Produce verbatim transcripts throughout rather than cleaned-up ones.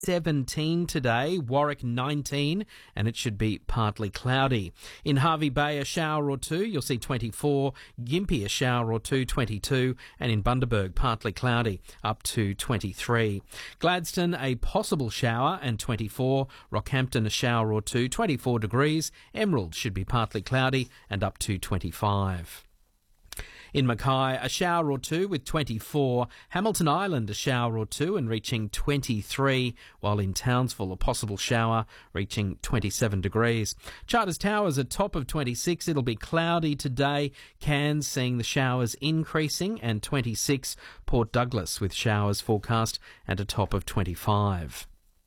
seventeen today, Warwick nineteen, and it should be partly cloudy. In Hervey Bay, a shower or two, you'll see twenty-four, Gympie, a shower or two, twenty-two, and in Bundaberg, partly cloudy, up to twenty-three. Gladstone, a possible shower, and twenty-four, Rockhampton, a shower or two, twenty-four degrees, Emerald should be partly cloudy, and up to twenty-five. In Mackay, a shower or two with twenty-four. Hamilton Island, a shower or two and reaching twenty-three, while in Townsville, a possible shower reaching twenty-seven degrees. Charters Towers, a top of twenty-six. It'll be cloudy today. Cairns seeing the showers increasing, and twenty-six. Port Douglas with showers forecast and a top of twenty-five.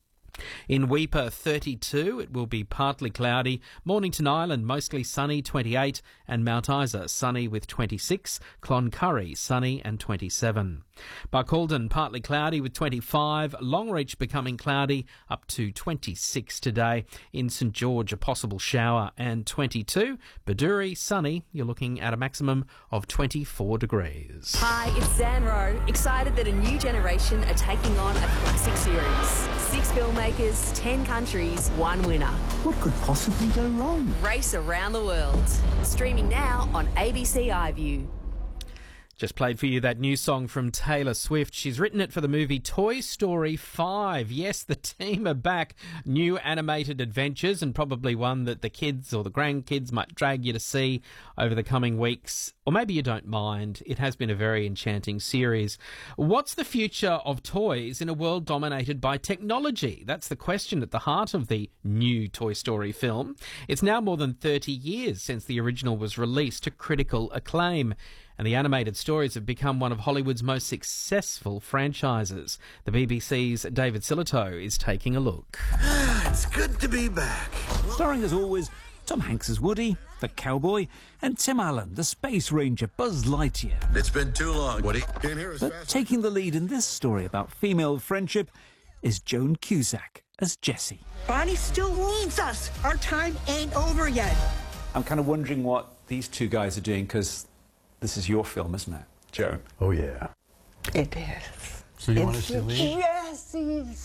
In Weipa, thirty-two, it will be partly cloudy. Mornington Island, mostly sunny, twenty-eight, and Mount Isa, sunny with twenty-six. Cloncurry, sunny and twenty-seven. Barcaldine, partly cloudy with twenty-five. Longreach becoming cloudy, up to twenty-six today. In St George, a possible shower and twenty-two. Baduri, sunny, you're looking at a maximum of twenty-four degrees. Hi, it's Zanro, excited that a new generation are taking on a classic series. Six filmmakers, ten countries, one winner. What could possibly go wrong? Race around the world. Streaming now on A B C iView. Just played for you that new song from Taylor Swift. She's written it for the movie Toy Story five. Yes, the team are back. New animated adventures, and probably one that the kids or the grandkids might drag you to see over the coming weeks. Or maybe you don't mind. It has been a very enchanting series. What's the future of toys in a world dominated by technology? That's the question at the heart of the new Toy Story film. It's now more than thirty years since the original was released to critical acclaim, and the animated stories have become one of Hollywood's most successful franchises. The B B C's David Silito is taking a look. It's good to be back. Starring as always, Tom Hanks as Woody, the cowboy, and Tim Allen, the space ranger Buzz Lightyear. It's been too long, Woody. Can't hear us But fast. taking the lead in this story about female friendship is Joan Cusack as Jessie. Bonnie still needs us. Our time ain't over yet. I'm kind of wondering what these two guys are doing, because this is your film, isn't it, Joan? Oh, yeah. It is. So you want us It's to leave? Jesse's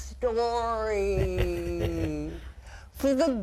story. For the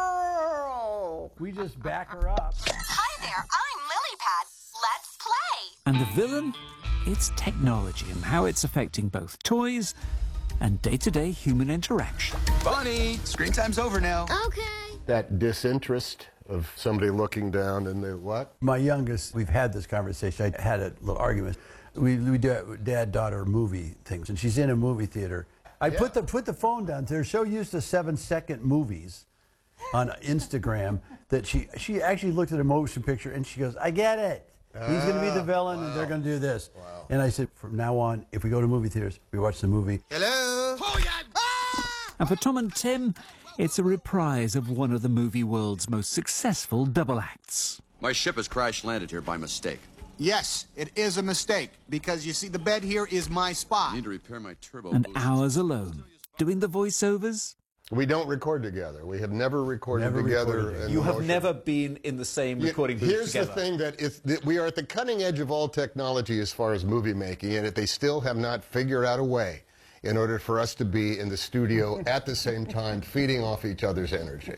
girl. We just back her up. Hi there, I'm Lilypad. Let's play. And the villain? It's technology and how it's affecting both toys and day-to-day human interaction. Bonnie, screen time's over now. Okay. That disinterest of somebody looking down and they what? My youngest, we've had this conversation. I had a little argument. We, we do dad-daughter movie things, and she's in a movie theater. I Yeah. put the put the phone down. They're so used to seven-second movies on Instagram that she she actually looked at a motion picture and she goes, "I get it. He's going to be the villain, and they're going to do this." Wow. And I said, from now on, if we go to movie theaters, we watch the movie. Hello? Oh, yeah. Ah! And for Tom and Tim, it's a reprise of one of the movie world's most successful double acts. My ship has crash-landed here by mistake. Yes, it is a mistake, because you see, the bed here is my spot. I need to repair my turbo And boost. hours alone, doing the voiceovers. We don't record together. We have never recorded Never together. recorded in You have motion. never been in the same Yeah, recording booth Here's together. the thing that, is, that we are at the cutting edge of all technology as far as movie making, and that they still have not figured out a way in order for us to be in the studio at the same time, feeding off each other's energy.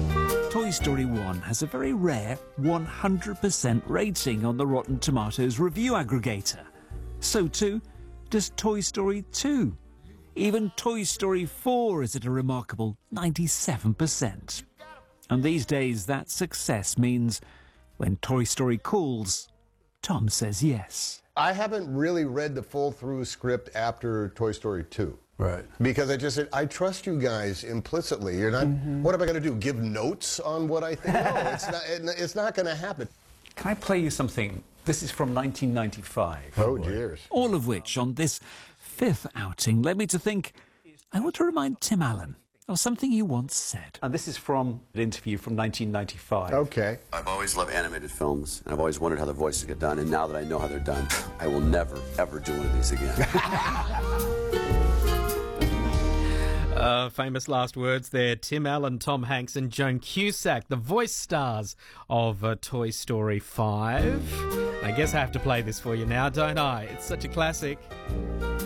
Toy Story one has a very rare one hundred percent rating on the Rotten Tomatoes review aggregator. So too does Toy Story two. Even Toy Story four is at a remarkable ninety-seven percent. And these days that success means when Toy Story calls, Tom says yes. I haven't really read the full through script after Toy Story two. Right. Because I just said, I trust you guys implicitly. You're not, Mm-hmm. what am I going to do, give notes on what I think? No, it's not, it- it's not going to happen. Can I play you something? This is from nineteen ninety-five. Oh, dears. All of which, on this fifth outing, led me to think, I want to remind Tim Allen of something he once said. And this is from an interview from nineteen ninety-five. Okay. I've always loved animated films, and I've always wondered how the voices get done, and now that I know how they're done, I will never, ever do one of these again. Uh, famous last words there. Tim Allen, Tom Hanks and Joan Cusack, the voice stars of uh, Toy Story five. I guess I have to play this for you now, don't I? It's such a classic.